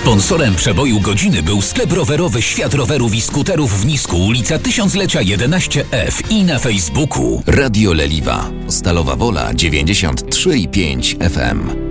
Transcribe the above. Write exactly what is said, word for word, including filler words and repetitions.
Sponsorem przeboju godziny był sklep rowerowy Świat Rowerów i Skuterów w Nisku, ulica Tysiąclecia jedenaście F i na Facebooku. Radio Leliwa. Stalowa Wola dziewięćdziesiąt trzy i pięć F M.